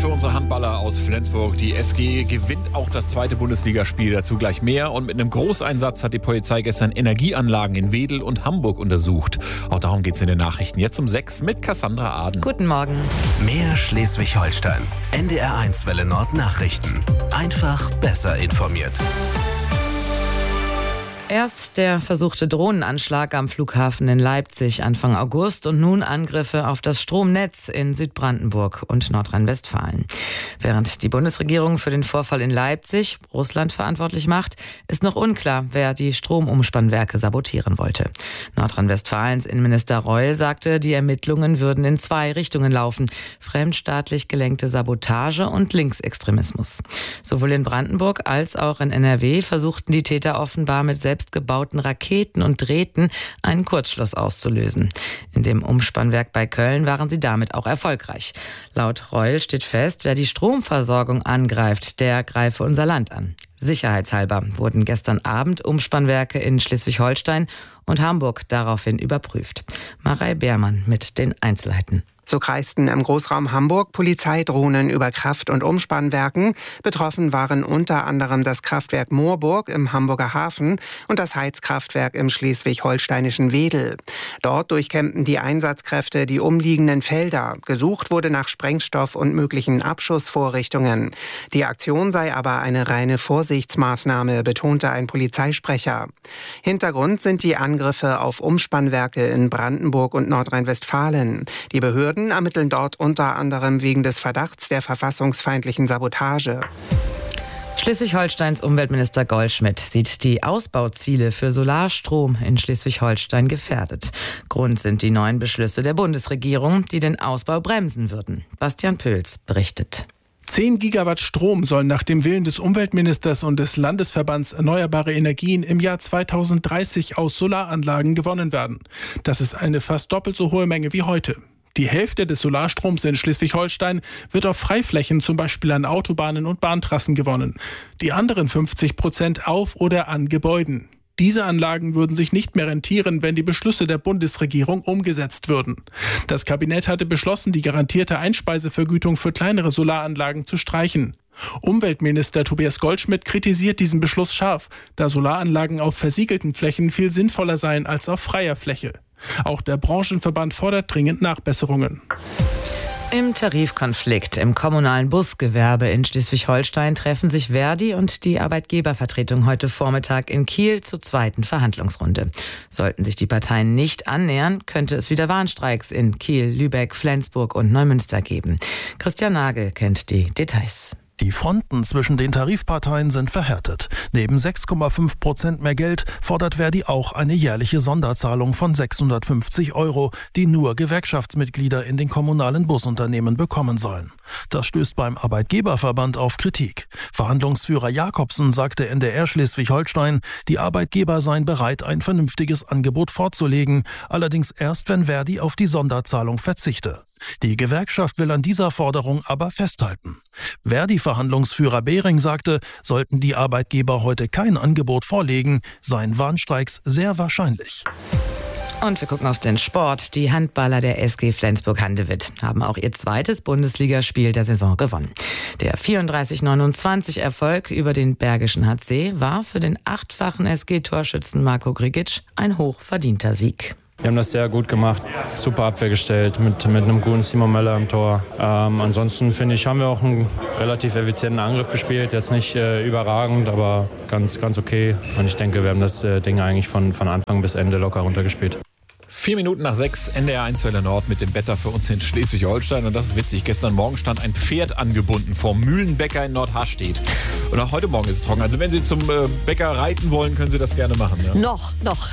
für unsere Handballer aus Flensburg. Die SG gewinnt auch das zweite Bundesligaspiel, dazu gleich mehr. Und mit einem Großeinsatz hat die Polizei gestern Energieanlagen in Wedel und Hamburg untersucht. Auch darum geht es in den Nachrichten. Jetzt um 6 mit Cassandra Aden. Guten Morgen. Mehr Schleswig-Holstein. NDR1 Welle Nord Nachrichten. Einfach besser informiert. Erst der versuchte Drohnenanschlag am Flughafen in Leipzig Anfang August und nun Angriffe auf das Stromnetz in Südbrandenburg und Nordrhein-Westfalen. Während die Bundesregierung für den Vorfall in Leipzig Russland verantwortlich macht, ist noch unklar, wer die Stromumspannwerke sabotieren wollte. Nordrhein-Westfalens Innenminister Reul sagte, die Ermittlungen würden in 2 Richtungen laufen: fremdstaatlich gelenkte Sabotage und Linksextremismus. Sowohl in Brandenburg als auch in NRW versuchten die Täter offenbar mit selbstgebauten Raketen und Drähten einen Kurzschluss auszulösen. In dem Umspannwerk bei Köln waren sie damit auch erfolgreich. Laut Reul steht fest, wer die Stromversorgung angreift, der greife unser Land an. Sicherheitshalber wurden gestern Abend Umspannwerke in Schleswig-Holstein und Hamburg daraufhin überprüft. Marei Beermann mit den Einzelheiten. So kreisten im Großraum Hamburg Polizeidrohnen über Kraft- und Umspannwerken. Betroffen waren unter anderem das Kraftwerk Moorburg im Hamburger Hafen und das Heizkraftwerk im schleswig-holsteinischen Wedel. Dort durchkämmten die Einsatzkräfte die umliegenden Felder. Gesucht wurde nach Sprengstoff und möglichen Abschussvorrichtungen. Die Aktion sei aber eine reine Vorsichtsmaßnahme, betonte ein Polizeisprecher. Hintergrund sind die Angriffe auf Umspannwerke in Brandenburg und Nordrhein-Westfalen. Die Behörden ermitteln dort unter anderem wegen des Verdachts der verfassungsfeindlichen Sabotage. Schleswig-Holsteins Umweltminister Goldschmidt sieht die Ausbauziele für Solarstrom in Schleswig-Holstein gefährdet. Grund sind die neuen Beschlüsse der Bundesregierung, die den Ausbau bremsen würden. Bastian Pöls berichtet. 10 Gigawatt Strom sollen nach dem Willen des Umweltministers und des Landesverbands Erneuerbare Energien im Jahr 2030 aus Solaranlagen gewonnen werden. Das ist eine fast doppelt so hohe Menge wie heute. Die Hälfte des Solarstroms in Schleswig-Holstein wird auf Freiflächen, zum Beispiel an Autobahnen und Bahntrassen gewonnen. Die anderen 50% auf oder an Gebäuden. Diese Anlagen würden sich nicht mehr rentieren, wenn die Beschlüsse der Bundesregierung umgesetzt würden. Das Kabinett hatte beschlossen, die garantierte Einspeisevergütung für kleinere Solaranlagen zu streichen. Umweltminister Tobias Goldschmidt kritisiert diesen Beschluss scharf, da Solaranlagen auf versiegelten Flächen viel sinnvoller seien als auf freier Fläche. Auch der Branchenverband fordert dringend Nachbesserungen. Im Tarifkonflikt im kommunalen Busgewerbe in Schleswig-Holstein treffen sich Verdi und die Arbeitgebervertretung heute Vormittag in Kiel zur 2. Verhandlungsrunde. Sollten sich die Parteien nicht annähern, könnte es wieder Warnstreiks in Kiel, Lübeck, Flensburg und Neumünster geben. Christian Nagel kennt die Details. Die Fronten zwischen den Tarifparteien sind verhärtet. Neben 6,5% mehr Geld fordert Verdi auch eine jährliche Sonderzahlung von 650 €, die nur Gewerkschaftsmitglieder in den kommunalen Busunternehmen bekommen sollen. Das stößt beim Arbeitgeberverband auf Kritik. Verhandlungsführer Jakobsen sagte NDR Schleswig-Holstein, die Arbeitgeber seien bereit, ein vernünftiges Angebot vorzulegen, allerdings erst, wenn Verdi auf die Sonderzahlung verzichte. Die Gewerkschaft will an dieser Forderung aber festhalten. Verdi-Verhandlungsführer Behring sagte, sollten die Arbeitgeber heute kein Angebot vorlegen, seien Warnstreiks sehr wahrscheinlich. Und wir gucken auf den Sport. Die Handballer der SG Flensburg-Handewitt haben auch ihr zweites Bundesligaspiel der Saison gewonnen. Der 34-29-Erfolg über den Bergischen HC war für den 8-fachen SG-Torschützen Marco Grigic ein hochverdienter Sieg. Wir haben das sehr gut gemacht, super Abwehr gestellt mit einem guten Simon Möller im Tor. Ansonsten finde ich, haben wir auch einen relativ effizienten Angriff gespielt. Jetzt nicht überragend, aber ganz okay. Und ich denke, wir haben das Ding eigentlich von Anfang bis Ende locker runtergespielt. 4 Minuten nach 6, NDR1 Welle Nord mit dem Wetter für uns in Schleswig-Holstein. Und das ist witzig, gestern Morgen stand ein Pferd angebunden vor Mühlenbäcker in Nordharstedt. Und auch heute Morgen ist es trocken. Also wenn Sie zum Bäcker reiten wollen, können Sie das gerne machen. Ja? Noch.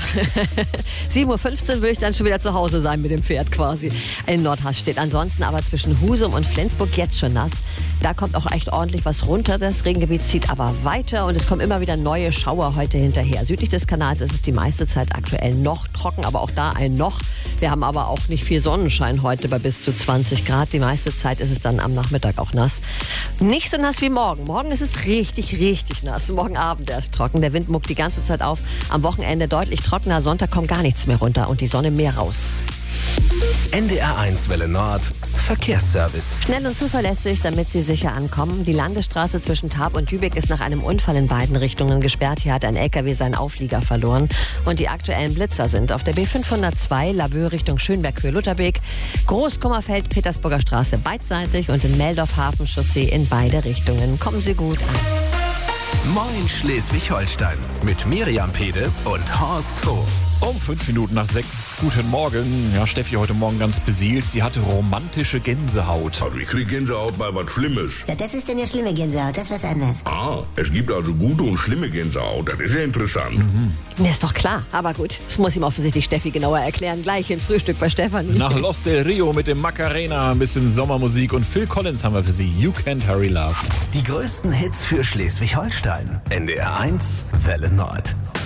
7:15 Uhr will ich dann schon wieder zu Hause sein mit dem Pferd quasi in Nordharstedt. Ansonsten aber zwischen Husum und Flensburg jetzt schon nass. Da kommt auch echt ordentlich was runter. Das Regengebiet zieht aber weiter und es kommen immer wieder neue Schauer heute hinterher. Südlich des Kanals ist es die meiste Zeit aktuell noch trocken, aber auch da ein Noch. Wir haben aber auch nicht viel Sonnenschein heute bei bis zu 20 Grad. Die meiste Zeit ist es dann am Nachmittag auch nass. Nicht so nass wie morgen. Morgen ist es richtig nass. Morgen Abend erst trocken. Der Wind muckt die ganze Zeit auf. Am Wochenende deutlich trockener. Sonntag kommt gar nichts mehr runter und die Sonne mehr raus. NDR1 Welle Nord. Verkehrsservice. Schnell und zuverlässig, damit Sie sicher ankommen. Die Landesstraße zwischen Tarp und Lübeck ist nach einem Unfall in beiden Richtungen gesperrt. Hier hat ein LKW seinen Auflieger verloren. Und die aktuellen Blitzer sind auf der B502 Laveux Richtung Schönberg-Höhe-Lutherbeek, Großkummerfeld, Petersburger Straße beidseitig und in Meldorf-Hafenchaussee in beide Richtungen. Kommen Sie gut an. Moin Schleswig-Holstein mit Miriam Pede und Horst Hof. Um 5:05. Guten Morgen. Ja, Steffi heute Morgen ganz beseelt. Sie hatte romantische Gänsehaut. Also ich krieg Gänsehaut bei was Schlimmes. Ja, das ist denn ja schlimme Gänsehaut, das ist was anderes. Ah, es gibt also gute und schlimme Gänsehaut. Das ist ja interessant. Ja, ist doch klar. Aber gut, das muss ihm offensichtlich Steffi genauer erklären. Gleich im Frühstück bei Stefanie. Nach Los del Rio mit dem Macarena, ein bisschen Sommermusik und Phil Collins haben wir für Sie. You Can't Hurry Love. Die größten Hits für Schleswig-Holstein. NDR 1 Welle Nord.